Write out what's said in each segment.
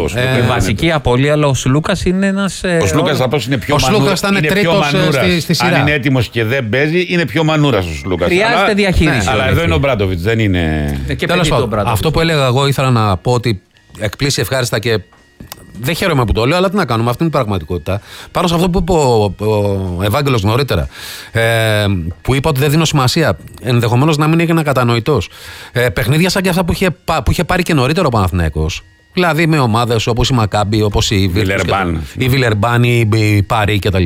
λόγος. Η βασική απώλεια, αλλά ο Σλούκας είναι ένας. Ο Σλούκας απλώς είναι πιο μανούρα. Ο Σλούκας ήταν τρίτος στη σειρά. Αν είναι έτοιμος και δεν παίζει, είναι πιο μανούρας ο Σλούκας. Χρειάζεται διαχείριση. Ναι, αλλά εδώ είναι ο Μπράντοβιτς, δεν είναι. Τέλος πάντων, αυτό που έλεγα εγώ ήθελα να πω ότι εκπλήσει ευχάριστα και. Δεν χαίρομαι που το λέω, αλλά τι να κάνουμε, αυτή είναι η πραγματικότητα. Πάνω σε αυτό που είπε ο Ευάγγελος νωρίτερα, που είπε ότι δεν δίνω σημασία, ενδεχομένως να μην έγινε κατανοητός. Παιχνίδια σαν και αυτά που είχε πάρει και νωρίτερα ο Παναθηναϊκός, δηλαδή με ομάδες όπως η Μακάμπι, όπως η Βιλερμπάν, η Πάρη κτλ.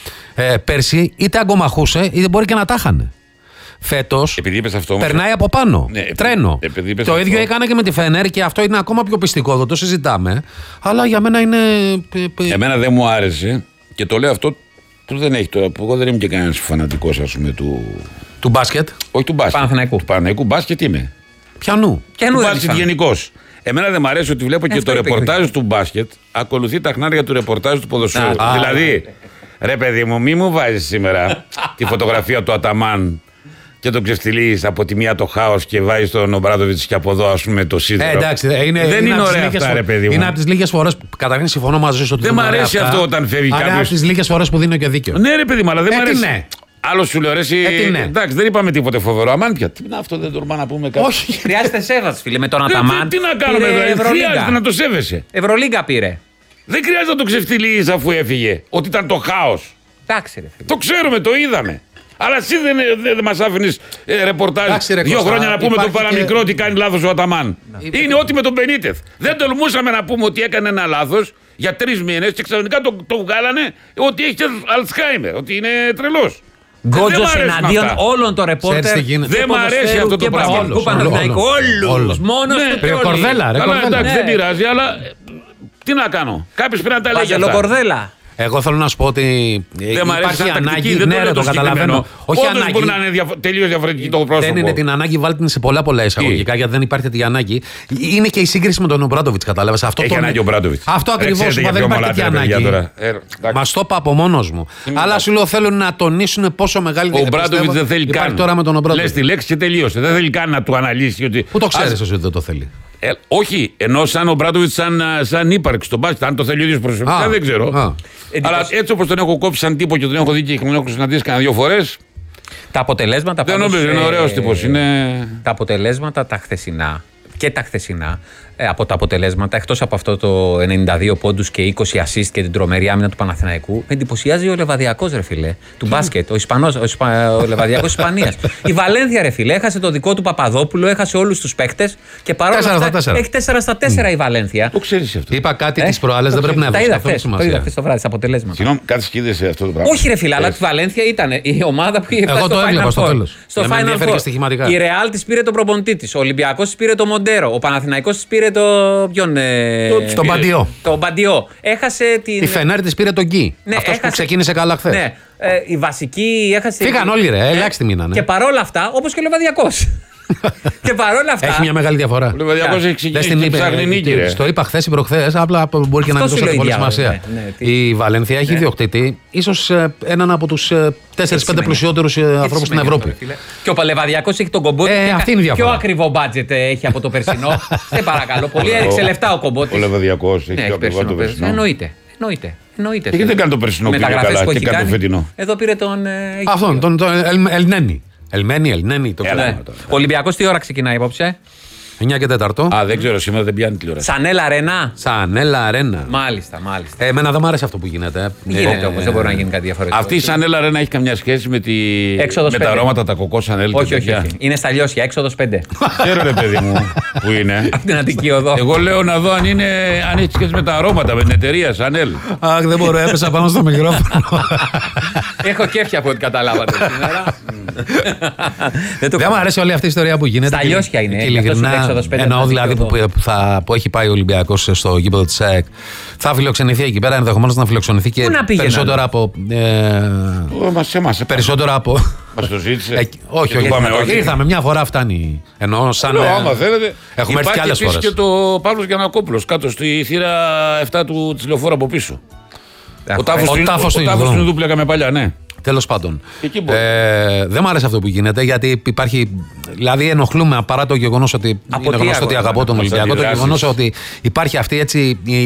Πέρσι είτε αγκομαχούσε είτε μπορεί και να τα είχανε. Φέτος περνάει από πάνω. Ναι, τρένο. Το ίδιο έκανε και με τη Φενέρ και αυτό είναι ακόμα πιο πιστικό. Δεν το συζητάμε. Αλλά για μένα είναι. Εμένα δεν μου άρεσε και το λέω αυτό. Του δεν έχει τώρα. Εγώ δεν είμαι και κανένας φανατικός, ας πούμε, του μπάσκετ. Όχι του μπάσκετ. Του Παναθηναϊκού μπάσκετ είμαι. Πιανού. Του μπάσκετ γενικώς. Εμένα δεν μου αρέσει ότι βλέπω και το ρεπορτάζ του μπάσκετ ακολουθεί τα χνάρια του ρεπορτάζ του ποδοσφαίρου. Δηλαδή, ρε παιδί μου, μη μου βάζεις σήμερα τη φωτογραφία του Αταμάν και τον ξεφτυλίζεις από τη μία το χάος και βάζεις τον Ομπράντοβιτς και από εδώ, ας πούμε, το σίδερο. Εντάξει, δεν είναι ωραία αυτά, ρε παιδί μου. Είναι από τις λίγες φορές που καταρχήν συμφωνώ μαζί σου ότι δεν μ' αρέσει αυτό όταν φεύγει κάποιος. Είναι από τις λίγες φορές που δίνω και δίκιο. Ναι, ρε παιδί μου, αλλά δεν μ' αρέσει. Ναι. Άλλο σου λέω, εσύ. Εντάξει, δεν είπαμε τίποτε φοβερό. Αμάν πια. Τι είναι αυτό, δεν τολμά να πούμε κάτι. Όχι, χρειάζεται σέβαση, φίλε, με τον Αταμάν. Τι να κάνουμε εδώ, χρειάζεται να το σέβεσαι. Ευρωλίγκα πήρε. Δεν χρειάζεται να το ξεφτυλίζεις αφού έφυγε. Ότι ήταν το χάος. Εντάξει, ρε φίλε. Το ξέρουμε, το είδαμε. Αλλά εσύ δεν μας άφηνες ρεπορτάζ 2 χρόνια να πούμε το παραμικρό ότι κάνει λάθος ο Αταμάν. Είναι ό,τι με τον Μπενίτεθ. Δεν τολμούσαμε να πούμε ότι έκανε ένα λάθος για 3 μήνες και ξαφνικά το βγάλανε ότι έχει Αλτσχάιμερ, ότι είναι τρελός. Γκότζος εναντίον όλων των ρεπόρτερ. Δεν μ' αρέσει αυτό το πράγμα. Όλους. Μόνος του Κορδέλα. Εντάξει, δεν πειράζει, αλλά τι να κάνω. Κάποιος πρέπει να τα λέγει αυτά. Εγώ θέλω να σου πω ότι υπάρχει ανάγκη. Ναι, το καταλαβαίνω. Όχι ανάγκη. Μπορεί να είναι τελείως διαφορετική το πρόσωπο. Δεν είναι την ανάγκη, βάλτε την σε πολλά εισαγωγικά, γιατί δεν υπάρχει τέτοια ανάγκη. Είναι και η σύγκριση με τον Ομπράντοβιτς, κατάλαβες. Έχει ανάγκη ο Ομπράντοβιτς. Αυτό ακριβώς, μα δεν υπάρχει τέτοια ανάγκη. Μας το είπα από μόνος μου. Αλλά σου λέω θέλουν να τονίσουν πόσο μεγάλη διαφορά. Ο Ομπράντοβιτς δεν θέλει καν. Λες τη λέξη και τελείωσε. Δεν θέλει καν να του αναλύσει. Πού το ξέρεις ότι δεν το θέλει. Όχι, ενώ σαν ο Μπράντοβιτς σαν ύπαρξη στον μπάσκετ, αν το θέλει ο ίδιος προσωπικά δεν ξέρω. Αλλά έτσι όπως τον έχω κόψει σαν τύπο και τον έχω δει και τον έχω συναντήσει κανένα 2 φορές. Τα αποτελέσματα. Δεν νομίζω, είναι ωραίος τύπος. Τα αποτελέσματα τα χθεσινά και τα χθεσινά. Από τα αποτελέσματα, εκτός από αυτό το 92 πόντους και 20 assist και την τρομερή άμυνα του Παναθηναϊκού, με εντυπωσιάζει ο Λεβαδιακός, ρε φίλε, του μπάσκετ, ο Λεβαδιακός Ισπανίας. Η Βαλένθια, ρε φίλε, έχασε το δικό του Παπαδόπουλο, έχασε όλους τους παίκτες και παρόλα αυτά έχει 4-4 η Βαλένθια. Το ξέρεις αυτό. Είπα κάτι τις προάλλες, δεν πρέπει να το είδα χθες το βράδυ στα αποτελέσματα. Συγγνώμη, κάτι σκίδεσαι αυτό το πράγμα. Όχι, ρε φίλε, αλλά τη Βαλένθια ήταν η ομάδα που είχε φτάσει στο Final Four. Στο Final Four. Η Ρεάλ της πήρε τον προπονητή της, ο Ολυμπιακός της πήρε το Μοντέρο, ο Παναθηναϊκός της πήρε τον Μπαντιό. Το Μπαντιό. Έχασε την. Η Φενέρ της πήρε τον Γκί. Ναι, αυτός που ξεκίνησε καλά χθες. Ναι. Η βασική έχασε. Φύγαν όλοι, ρε. Ελάχιστοι μείνανε. Και παρόλα αυτά, όπως και ο Λεβαδιακός. Και παρόλα αυτά. Έχει μια μεγάλη διαφορά. Ο Λεβαδιακός έχει ξεκινήσει και ψάχνει νίκη. Το είπα χθες ή προχθές, απλά μπορεί και να μην δώσει πολύ σημασία. Η Βαλένθια έχει ιδιοκτήτη, ίσως έναν από τους 4-5 πλουσιότερους ανθρώπους στην Ευρώπη. Και ο Λεβαδιακός έχει τον Κομπότη. Πιο ακριβό μπάτζετ έχει από το περσινό. Σε παρακαλώ πολύ. Έριξε λεφτά ο Κομπότη. Ο Λεβαδιακός έχει πιο ακριβό το περσινό. Εννοείται. Και γιατί δεν κάνει το περσινό που είναι καλά και κάνει το φετινό. Εδώ πήρε τον. Αυτόν, τον Ελνένη. Ελμένη. Ο Ολυμπιακός τι ώρα ξεκινάει υπόψε? 9 και 4. Α, δεν ξέρω, σήμερα δεν πιάνει τηλεόραση. Σανέλα Αρένα. Μάλιστα. Εμένα δεν μου άρεσε αυτό που γίνεται. Γίνεται όμως, δεν μπορεί να γίνει κάτι διαφορετικό. Αυτή η Σανέλα Αρένα έχει καμιά σχέση με τα αρώματα, τα κοκό Σανέλ? Όχι. Είναι στα Λιώσια, έξοδος 5. Ξέρω, ρε παιδί μου, που είναι. Από την Αττική οδό. Εγώ λέω να δω αν έχει σχέση με τα αρώματα, με την εταιρεία Σανέλ. Αχ, δεν μπορώ, έπεσα πάνω στο μικρόφωνο. Έχω κέφια από ό,τι καταλάβατε σήμερα. Δεν μου αρέσει όλη αυτή η ιστορία που γίνεται. Στα Λιώσια είναι. Εννοώ δηλαδή που έχει πάει ο Ολυμπιακός στο γήπεδο της ΑΕΚ. Θα φιλοξενηθεί εκεί πέρα, ενδεχομένως να φιλοξενηθεί και περισσότερο από. Περισσότερο από. Μας το ζήτησε. Όχι. Ήρθαμε μια φορά, φτάνει. Εννοώ σαν. Άμα θέλετε. Έχουμε έρθει και άλλες φορές. Και το Παύλος Γιαννακόπουλος κάτω στη θύρα 7 της λεωφόρου από πίσω. Ο τάφος του Ινδού που λέγαμε παλιά, ναι. Τέλος πάντων. Δεν μου άρεσε αυτό που γίνεται, γιατί υπάρχει. Δηλαδή, ενοχλούμε παρά το γεγονός ότι είναι γνωστό ότι αγαπώ τον Ολυμπιακό. Το γεγονός ότι υπάρχει αυτή έτσι